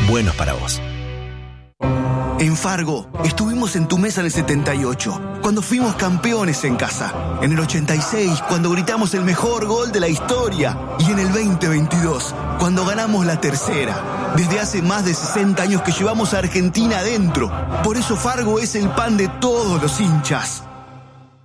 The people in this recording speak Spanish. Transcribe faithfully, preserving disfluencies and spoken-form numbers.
buenos para vos. En Fargo, estuvimos en tu mesa en el setenta y ocho, cuando fuimos campeones en casa. En el ochenta y seis, cuando gritamos el mejor gol de la historia. Y en el veinte veintidós, cuando ganamos la tercera. Desde hace más de sesenta años que llevamos a Argentina adentro. Por eso Fargo es el pan de todos los hinchas.